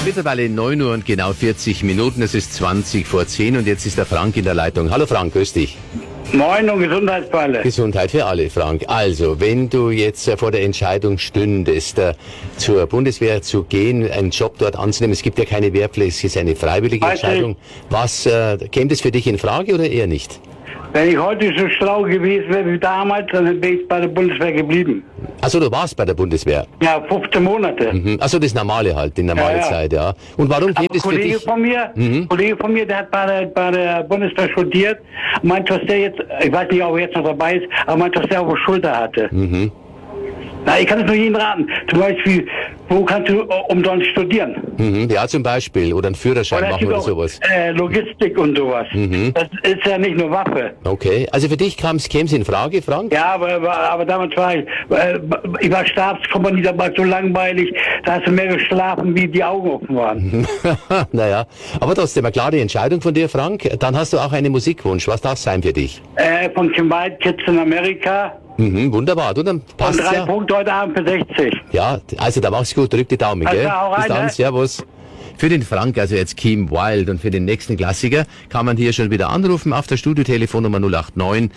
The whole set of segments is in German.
Mittlerweile 9 Uhr und genau 40 Minuten. Es ist 20 vor 10 und jetzt ist der Frank in der Leitung. Hallo Frank, grüß dich. Moin und Gesundheit für alle. Gesundheit für alle, Frank. Also, wenn du jetzt vor der Entscheidung stündest, zur Bundeswehr zu gehen, einen Job dort anzunehmen, es gibt ja keine Wehrpflicht, es ist eine freiwillige Entscheidung. Was, käme das für dich in Frage oder eher nicht? Wenn ich heute so schlau gewesen wäre wie damals, dann wäre ich bei der Bundeswehr geblieben. Also du warst bei der Bundeswehr? Ja, 15 Monate. Mhm. Also das Normale halt, die normale Zeit, ja. Und warum geht es für dich? Ein Kollege von mir, der hat bei der Bundeswehr studiert, meint, was der jetzt, ich weiß nicht, ob er jetzt noch dabei ist, aber meint, was der auf der Schulter hatte. Mhm. Na, ich kann es nur jedem raten. Zum Beispiel, wo kannst du umsonst studieren? Mhm. Ja, zum Beispiel. Oder einen Führerschein machen oder sowas. Logistik und sowas. Mhm. Das ist ja nicht nur Waffe. Okay. Also für dich käme es in Frage, Frank? Ja, aber damals war ich war Stabskompanie, da war so langweilig, da hast du mehr geschlafen, wie die Augen offen waren. Naja, aber trotzdem eine klare Entscheidung von dir, Frank. Dann hast du auch einen Musikwunsch. Was darf es sein für dich? Von Kim White, Kids in America. Mhm, wunderbar. Du, dann passt und 3 Punkte heute Abend für 60. Ja, also da mach's gut, drück die Daumen, gell? Bis dann, servus. Für den Frank, also jetzt Kim Wilde, und für den nächsten Klassiker kann man hier schon wieder anrufen auf der Studiotelefonnummer 089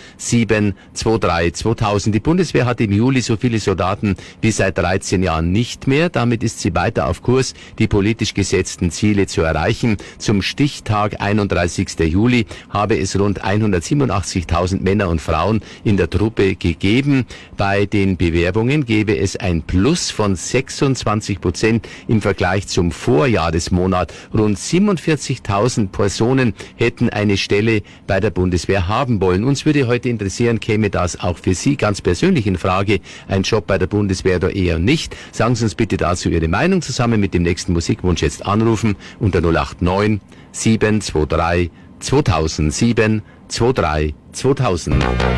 723 2000. Die Bundeswehr hat im Juli so viele Soldaten wie seit 13 Jahren nicht mehr. Damit ist sie weiter auf Kurs, die politisch gesetzten Ziele zu erreichen. Zum Stichtag 31. Juli habe es rund 187.000 Männer und Frauen in der Truppe gegeben. Bei den Bewerbungen gäbe es ein Plus von 26% im Vergleich zum Vorjahresmonat. Rund 47.000 Personen hätten eine Stelle bei der Bundeswehr haben wollen. Uns würde heute interessieren, käme das auch für Sie ganz persönlich in Frage, ein Job bei der Bundeswehr oder eher nicht? Sagen Sie uns bitte dazu Ihre Meinung zusammen mit dem nächsten Musikwunsch jetzt anrufen unter 089 723 2000 723 2000.